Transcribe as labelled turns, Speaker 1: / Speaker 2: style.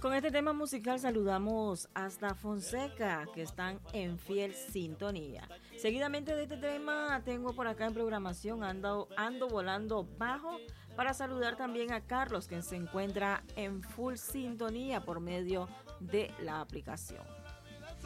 Speaker 1: Con este tema musical saludamos hasta Fonseca, que están en fiel sintonía. Seguidamente de este tema tengo por acá en programación Ando Volando Bajo, para saludar también a Carlos, que se encuentra en full sintonía por medio de la aplicación.